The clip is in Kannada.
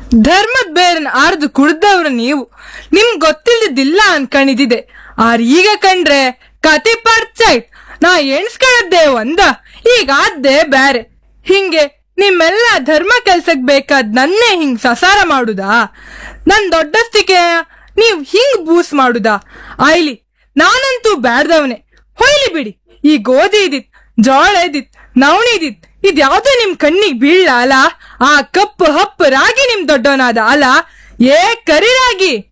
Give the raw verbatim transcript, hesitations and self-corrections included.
ಧರ್ಮದ್ ಬೇರನ್ ಆರ್ದು ಕುಡ್ದವ್ರ ನೀವು, ನಿಮ್ ಗೊತ್ತಿಲ್ದಿದ್ದಿಲ್ಲ ಅನ್ಕಣಿದಿದೆ. ಆರ್ ಈಗ ಕಂಡ್ರೆ ಕತಿ ಪರ್ಚೈಟ್. ನಾ ಎಣ್ಸ್ಕೊಳ್ಳದ್ದೇ ಒಂದ, ಈಗ ಆದ್ದೇ ಬ್ಯಾರೆ. ಹಿಂಗೆ ನಿಮ್ಮೆಲ್ಲ ಧರ್ಮ ಕೆಲ್ಸಕ್ ಬೇಕಾದ್ ನನ್ನೇ ಹಿಂಗ್ ಸಸಾರ ಮಾಡುದಾ? ನನ್ ದೊಡ್ಡಸ್ತಿಕೆ ನೀವ್ ಹಿಂಗ್ ಬೂಸ್ ಮಾಡುದಾ? ಆಯ್ಲಿ, ನಾನಂತೂ ಬ್ಯಾಡ್ದವನೆ. ಹೊಯ್ಲಿ ಬಿಡಿ. ಈ ಗೋಧಿ ಇದಿತ್, ಜೋಳ ಇದಿತ್, ನವಣಿ ಇದಿತ್, ಇದ್ಯಾವ್ದು ನಿಮ್ ಕಣ್ಣಿಗ್ ಬೀಳ್ಲ ಅಲ? ಆ ಕಪ್ಪು ಹಪ್ಪು ರಾಗಿ ನಿಮ್ ದೊಡ್ಡವನಾದ ಅಲ? ಏ ಕರಿ ರಾಗಿ,